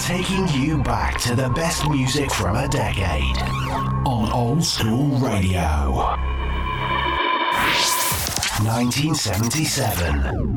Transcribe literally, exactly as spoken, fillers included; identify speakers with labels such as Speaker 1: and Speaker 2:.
Speaker 1: taking you back to the best music from a decade on Old School Radio. nineteen seventy-seven.